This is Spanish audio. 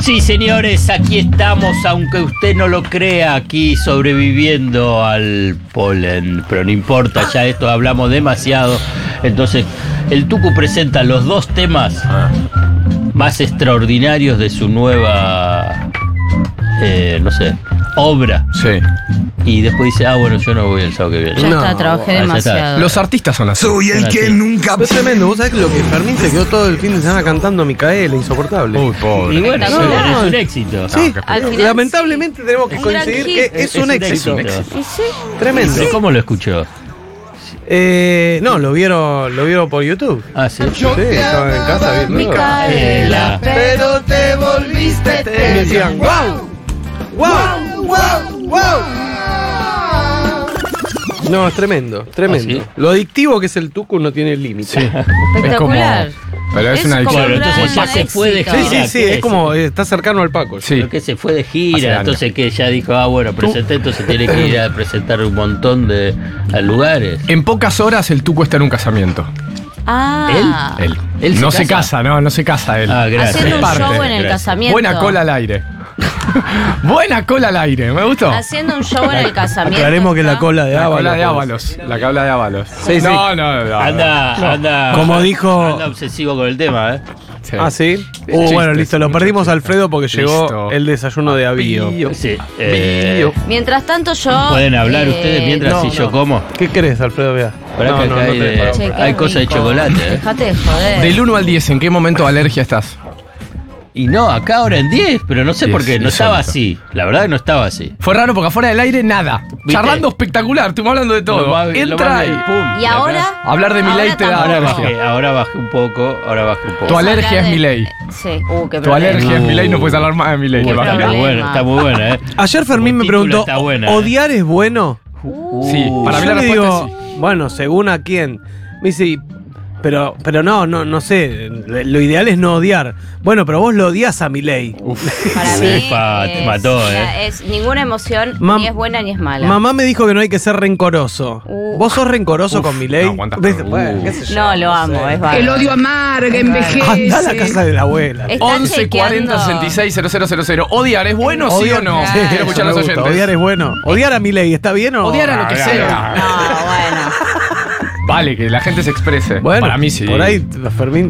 Sí, señores, aquí estamos, aunque usted no lo crea, aquí sobreviviendo al polen. Pero no importa, ya esto hablamos demasiado. Entonces, el Tucu presenta los dos temas más extraordinarios de su nueva, obra. Sí. Y después dice, bueno, yo no voy el sábado que viene. Ya está, trabajé ya demasiado. está. Los artistas son así. Soy el que nunca... Es tremendo, vos sabés lo que Fermín se quedó todo el fin de semana cantando Micaela, insoportable. Uy, pobre. Y bueno, Espectacular. es un éxito. Sí, Al final, lamentablemente tenemos que Un gran coincidir hit. que es un éxito. ¿Y sí? Tremendo. ¿Pero cómo lo escuchó? No, lo vieron por YouTube. Ah, sí. Sí, estaban en casa viendo. Micaela, Pero te volviste Y decían, ¡wow! ¡Wow! wow, wow. No, es tremendo, tremendo. ¿Ah, sí? Lo adictivo que es el Tucu no tiene límite. Sí. espectacular. Pero es una como adicción. un Bueno, entonces gran ya se fue de éxito. Sí, gira. sí, sí, ¿qué es es? como, está cercano al Paco. Sí. Pero que se fue de Hace gira, años. entonces que ya dijo, bueno, presenté, entonces tiene que ir a presentar un montón de lugares. En pocas horas el Tuco está en un casamiento. Ah. Él. ¿Él no se se casa? casa, no se casa él. Ah, gracias. Haciendo un Parte. show en el Gracias. casamiento. Buena cola al aire. Buena cola al aire, me gustó. Haciendo un show en el casamiento. Aclaremos que la ¿está? cola de La Ábalos. cola de Ábalos. La que habla de Ábalos. Sí, sí. No. Anda. Como dijo- Anda obsesivo con el tema, ¿eh? Sí. Ah, sí. Chistes, Bueno, listo, lo mucho perdimos chiste. Alfredo porque llegó Listo. el desayuno de Avío. Sí. Mientras tanto yo... ¿Pueden hablar ustedes mientras no, si yo no. como? ¿Qué querés, Alfredo? Vea. Pará que acá hay, Che, qué hay cosas de rico. chocolate, ¿eh? Dejate de joder. Del 1 al 10, ¿en qué momento de alergia estás? Y no, acá ahora en 10, pero no sé 10, por qué, no estaba insólito. así. La verdad que no estaba así. Fue raro porque afuera del aire nada. ¿Viste? Charlando espectacular, estuvimos hablando de todo. Lo más- Entra y y pum. Y ahora... hablar de Milei te da tampoco. alergia. Ahora bajé un poco, Tu alergia hablar es de- Milei. Sí. Qué Tu problema. alergia es Milei, no puedes hablar más de Milei. Qué que baja. problema. Está muy buena, ¿eh? Ayer Fermín me Como título preguntó, está buena, ¿eh? ¿odiar es bueno? Sí, para mí Yo la le respuesta digo, es sí. bueno, según a quién. Me dice, pero no sé, lo ideal es no odiar. Bueno, pero vos lo odias a Milei. Para Sí, mí te mató, es ninguna emoción Mam- ni es buena ni es mala. Mamá me dijo que no hay que ser rencoroso. ¿Vos sos rencoroso con Milei? no, aguanta. ¿Ves? Bueno, qué sé yo, No, lo amo, sé. es bárbaro. El odio amarga, envejece. Andá a la casa de la abuela. Está 11 40 chequeando. 66 000. ¿Odiar es bueno, sí o no? Sí, Quiero eso escuchar a me los gusta. oyentes. Odiar es bueno. Odiar a Milei, ¿está bien o Odiar a lo que sea. No, bueno. Vale, que la gente se exprese. Bueno, Para mí sí. Por ahí Fermín